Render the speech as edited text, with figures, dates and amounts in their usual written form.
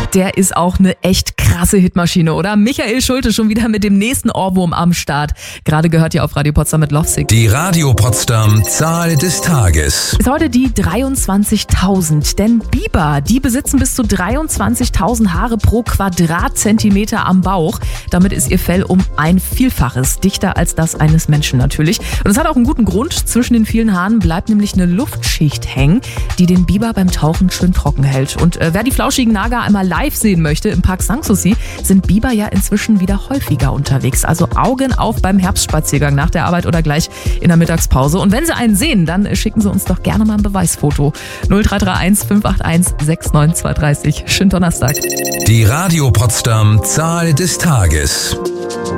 der ist auch eine echt krasse Hitmaschine, oder? Michael Schulte schon wieder mit dem nächsten Ohrwurm am Start. Gerade gehört ihr auf Radio Potsdam mit Lovesick. Die Radio Potsdam Zahl des Tages. Ist heute die 23.000, denn Biber, die besitzen bis zu 23.000 Haare pro Quadratzentimeter am Bauch. Damit ist ihr Fell um ein Vielfaches dichter als das eines Menschen natürlich. Und es hat auch einen guten Grund. Zwischen den vielen Haaren bleibt nämlich eine Luftschicht hängen, die den Biber beim Tauchen schön trocken hält. Und wer die flauschigen Nager einmal live sehen möchte, im Park Sanssouci sind Biber ja inzwischen wieder häufiger unterwegs. Also Augen auf beim Herbstspaziergang nach der Arbeit oder gleich in der Mittagspause. Und wenn Sie einen sehen, dann schicken Sie uns doch gerne mal ein Beweisfoto. 0331 581 69230. Schönen Donnerstag. Die Radio Potsdam Zahl des Tages.